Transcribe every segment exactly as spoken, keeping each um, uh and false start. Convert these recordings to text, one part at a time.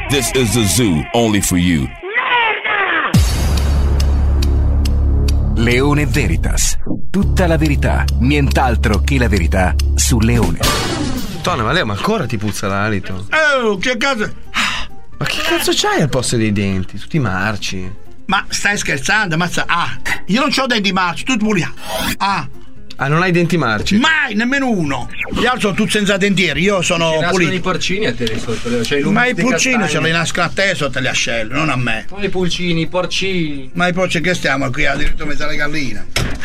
This is the zoo, only for you. Leone Veritas. Tutta la verità, nient'altro che la verità su Leone. Tona, ma Leo, ma ancora ti puzza l'alito? Oh, che cazzo? Ma che cazzo c'hai al posto dei denti? Tutti marci. Ma stai scherzando? Mazza. Ah, io non c'ho denti marci, tu puliti. Ah. Ah, non hai denti marci? Mai, nemmeno uno. Gli altri sono tutti senza dentieri, io sono Ci pulito. i porcini a te lì sotto, Leo. C'hai Ma i pulcini ce li nascono a te sotto le ascelle, non a me. Ma i pulcini, i porcini. Ma i porcini che stiamo qui addirittura mezzo alle galline.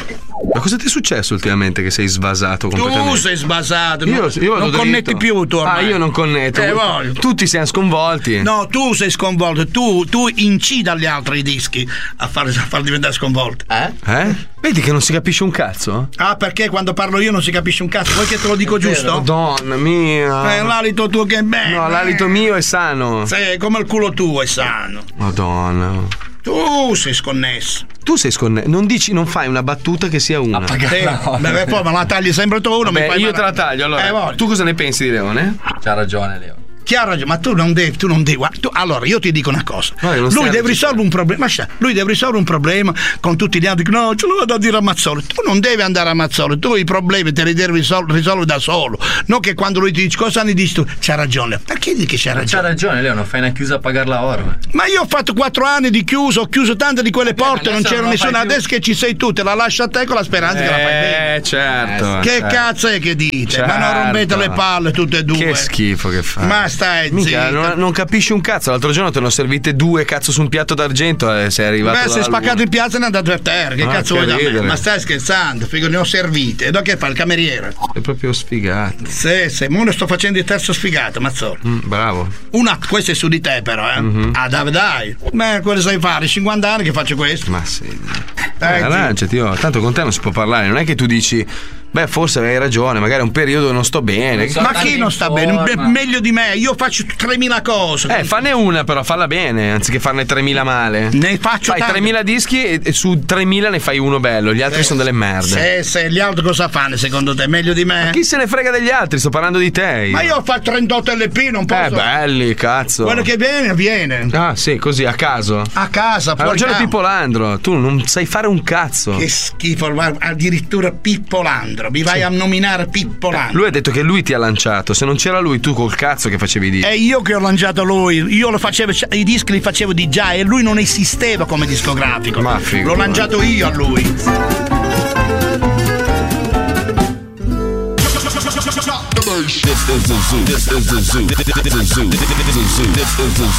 Ma cosa ti è successo ultimamente che sei svasato completamente? Tu sei sbasato, Io, non, io vado non dritto. connetti più tu ormai. Ah, io non connetto. Eh, voglio. Tutti siamo sconvolti. No, tu sei sconvolto, tu, tu incidi agli altri dischi a far, a far diventare sconvolti. Eh? Eh? Vedi che non si capisce un cazzo? Ah, perché quando parlo io non si capisce un cazzo? Vuoi che te lo dico giusto? Madonna mia. Eh, l'alito tuo che è bello. No, l'alito mio è sano. Sì, come il culo tuo è sano. Madonna. Tu sei sconnesso. Tu sei sconnesso. Non dici, non fai una battuta che sia una. Sì, beh, poi me la tagli sempre tu. Non Beh, mi fai io male. te la taglio. Allora, Eh, voglio. tu cosa ne pensi di Leone? C'ha ragione, Leo. Chi ha ragione? Ma tu non devi, tu non devi. guarda, tu- allora, io ti dico una cosa. No, io non lui stai deve risolvere un problema. Ma sta, lui deve risolvere un problema con tutti gli altri. No, ce lo vado a dire a Mazzoli. Tu non devi andare a Mazzoli, tu i problemi te li devi risol- risolvere da solo. Non che quando lui ti dice cosa ne dici tu? C'ha ragione. Perché dici che c'ha C'ha ragione? ragione, Leo, non fai una chiusa a pagare la ora. Ma io ho fatto quattro anni di chiuso, ho chiuso tante di quelle porte, non adesso c'era non lo nessuno. fai più. Adesso che ci sei tu, te la lascio a te con la speranza che la fai bene. Eh, certo. Che certo. cazzo è che dite? Ma non Certo. rompete le palle tutte e due. Che schifo che fa. Ma stai Mica, zitto. non, non capisci un cazzo. L'altro giorno te ne ho servite due cazzo su un piatto d'argento e sei arrivato. Beh, sei dalla spaccato luna. in piazza e ne è andato a terra. Che Ah, cazzo che vuoi da me? ridere. Ma stai scherzando? Figo, ne ho servite. E dopo che fa il cameriere? È proprio sfigato. Sì, sì, mo ne sto facendo il terzo sfigato, Mazzolo. Mm, bravo. Una, questo è su di te, però, eh. Mhm. Ah, dai, dai. Beh, cosa sai fare? cinquanta anni che faccio questo. Ma sì. Eh, Arrangiati, oh. Tanto con te non si può parlare. Non è che tu dici, beh, forse hai ragione, magari è un periodo non sto bene. Ma chi non sta bene? Beh, meglio di me, io faccio tremila cose. Eh, fanne una però, falla bene, anziché farne tremila male. Ne faccio Fai tante. tremila dischi e, e su tremila ne fai uno bello, gli altri sono delle merde. Sì, sì, gli altri cosa fanno secondo te? Meglio di me? Chi se ne frega degli altri? Sto parlando di te. Ma io ho fatto trentotto L P, non posso. Eh, belli, cazzo. Quello che viene, viene. Ah, sì, così, a caso. A casa, Ha fuori ragione campo. Pippo Landro, tu non sai fare un cazzo. Che schifo, guarda, addirittura Pippo Landro. Mi vai a nominare Pippo Landro. Lui ha detto che lui ti ha lanciato, se non c'era lui tu col cazzo che facevi di. È io che ho lanciato lui, io lo facevo, i dischi li facevo di già e lui non esisteva come discografico. Ma figo. L'ho lanciato io a lui. This is the zoo. This is the zoo. This is the zoo. This is the zoo. This is the zoo.